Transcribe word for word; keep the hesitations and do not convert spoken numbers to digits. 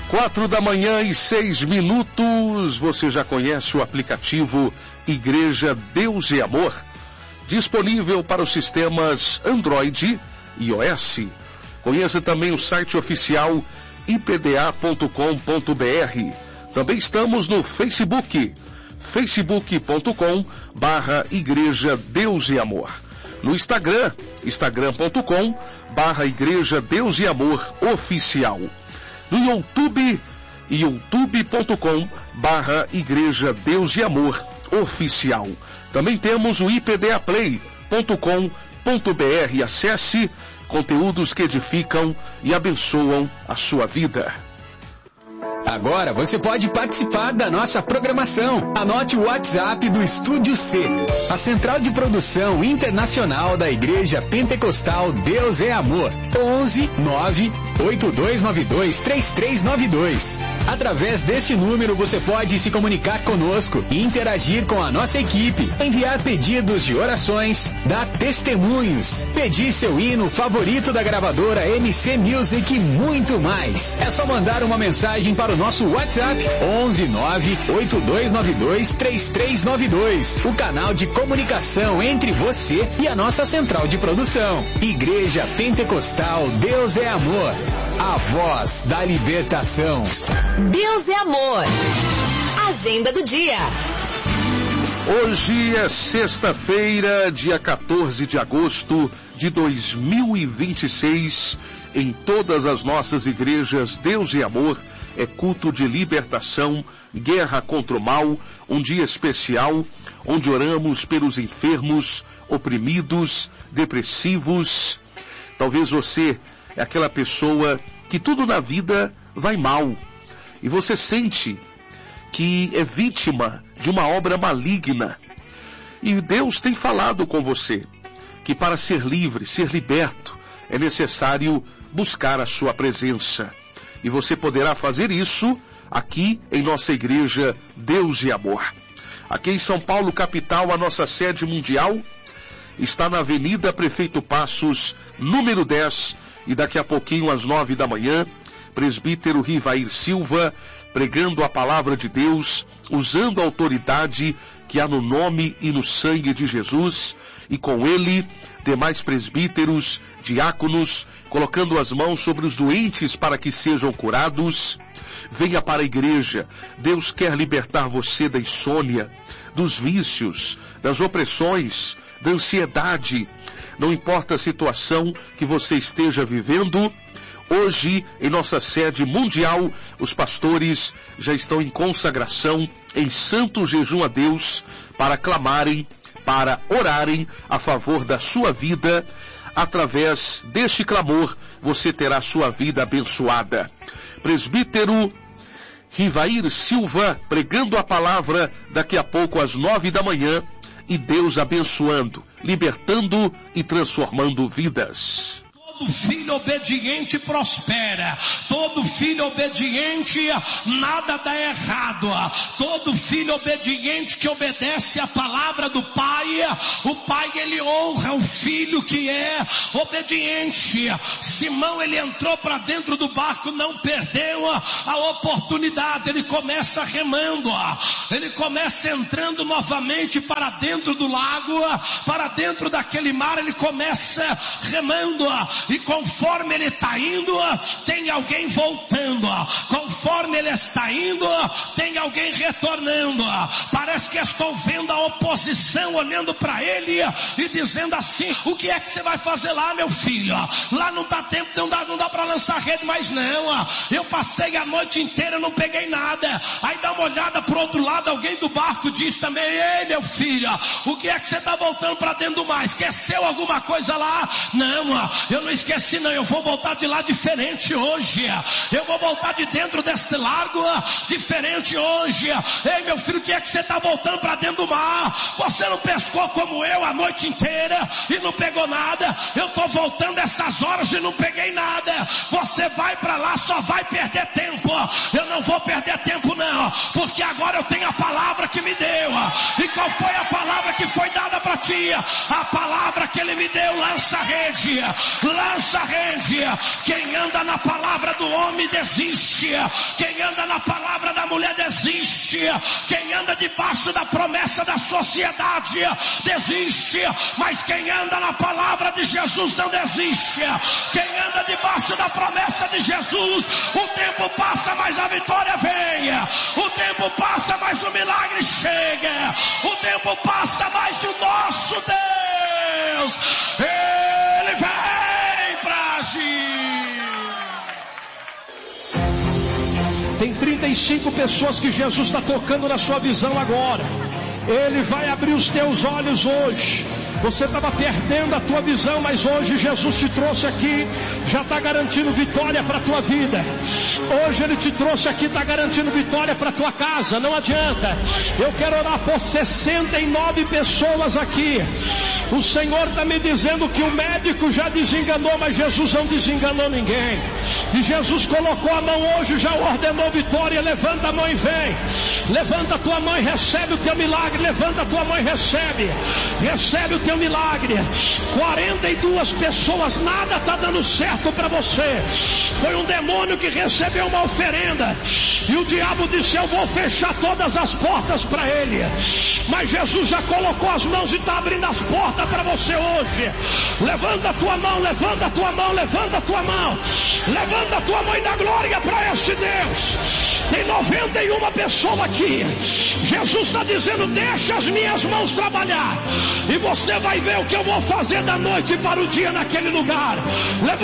Quatro da manhã e seis minutos. Você já conhece o aplicativo Igreja Deus e Amor? Disponível para os sistemas Android e iOS. Conheça também o site oficial i p d a ponto com ponto b r. Também estamos no Facebook, facebook ponto com barra Igreja Deus e Amor. No Instagram, instagram ponto com barra Igreja Deus e Amor Oficial. No YouTube, youtube ponto com barra Igreja Deus e Amor Oficial. Também temos o i p d a play ponto com ponto b r. Acesse conteúdos que edificam e abençoam a sua vida. Agora você pode participar da nossa programação. Anote o WhatsApp do Estúdio C, a central de produção internacional da Igreja Pentecostal Deus é Amor. onze nove oito dois nove dois três três nove dois. Através deste número você pode se comunicar conosco e interagir com a nossa equipe, enviar pedidos de orações, dar testemunhos, pedir seu hino favorito da gravadora M C Music e muito mais. É só mandar uma mensagem para o nosso WhatsApp onze nove oito dois nove dois três três nove dois, o canal de comunicação entre você e a nossa central de produção. Igreja Pentecostal Deus é Amor, a voz da libertação. Deus é Amor. Agenda do dia. Hoje é sexta-feira, dia quatorze de agosto de dois mil e vinte e seis. Em todas as nossas igrejas, Deus e Amor é culto de libertação, guerra contra o mal, um dia especial onde oramos pelos enfermos, oprimidos, depressivos. Talvez você é aquela pessoa que tudo na vida vai mal e você sente que é vítima de uma obra maligna. E Deus tem falado com você que para ser livre, ser liberto, é necessário buscar a sua presença. E você poderá fazer isso aqui em nossa igreja Deus e Amor. Aqui em São Paulo, capital, a nossa sede mundial está na Avenida Prefeito Passos, número dez, e daqui a pouquinho, às nove da manhã, presbítero Rivair Silva, pregando a palavra de Deus, usando a autoridade que há no nome e no sangue de Jesus, e com ele, demais presbíteros, diáconos, colocando as mãos sobre os doentes para que sejam curados. Venha para a igreja. Deus quer libertar você da insônia, dos vícios, das opressões, da ansiedade. Não importa a situação que você esteja vivendo, hoje, em nossa sede mundial, os pastores já estão em consagração, em santo jejum a Deus, para clamarem, para orarem a favor da sua vida. Através deste clamor, você terá sua vida abençoada. Presbítero Rivair Silva, pregando a palavra, daqui a pouco às nove da manhã, e Deus abençoando, libertando e transformando vidas. Todo filho obediente prospera. Todo filho obediente, nada dá errado. Todo filho obediente que obedece a palavra do pai, o pai ele honra o filho que é obediente. Simão ele entrou para dentro do barco, não perdeu a oportunidade. Ele começa remando, ele começa entrando novamente para dentro do lago, para dentro daquele mar. Ele começa remando. E conforme ele está indo, tem alguém voltando. Conforme ele está indo, tem alguém retornando. Parece que estou vendo a oposição olhando para ele e dizendo assim: o que é que você vai fazer lá, meu filho? Lá não dá tempo, não dá, não dá para lançar rede mais não. Eu passei a noite inteira, não peguei nada. Aí dá uma olhada para o outro lado, alguém do barco diz também: ei, meu filho, o que é que você está voltando para dentro do mar? Esqueceu alguma coisa lá? Não, eu não esqueci não, eu vou voltar de lá diferente hoje. Eu vou voltar de dentro deste largo diferente hoje. Ei, meu filho, o que é que você está voltando para dentro do mar? Você não pescou como eu a noite inteira e não pegou nada. Eu estou voltando essas horas e não peguei nada. Você vai para lá, só vai perder tempo. Eu não vou perder tempo não, porque agora eu tenho a palavra que me deu. E qual foi a palavra que foi dada para ti? A palavra que ele me deu: lança a rede, lança a rede. Quem anda na palavra do homem desiste, quem anda na palavra da mulher desiste, quem anda debaixo da promessa da sociedade desiste, mas quem anda na palavra de Jesus não desiste. Quem anda debaixo da promessa de Jesus, o tempo passa, mas a vitória vem. O tempo passa, mas o milagre chega. O tempo passa, mas o nosso Deus, Ele vem para agir. Tem trinta e cinco pessoas que Jesus está tocando na sua visão agora. Ele vai abrir os teus olhos hoje. Você estava perdendo a tua visão, mas hoje Jesus te trouxe aqui, já está garantindo vitória para a tua vida. Hoje Ele te trouxe aqui, está garantindo vitória para a tua casa. Não adianta. Eu quero orar por sessenta e nove pessoas aqui. O Senhor está me dizendo que o médico já desenganou, mas Jesus não desenganou ninguém. E Jesus colocou a mão hoje, já ordenou vitória. Levanta a mão e vem. Levanta a tua mão e recebe o teu milagre. Levanta a tua mão e recebe. Recebe o teu milagre. quarenta e duas pessoas, nada está dando certo para você. Foi um demônio que recebeu uma oferenda. E o diabo disse: eu vou fechar todas as portas para ele. Mas Jesus já colocou as mãos e está abrindo as portas para você hoje. Levanta a tua mão, levanta a tua mão, levanta a tua mão. Levanta a tua mão e dá glória para este Deus. Tem noventa e uma pessoas aqui. Jesus está dizendo: deixa as minhas mãos trabalhar. E você vai ver o que eu vou fazer da noite para o dia naquele lugar.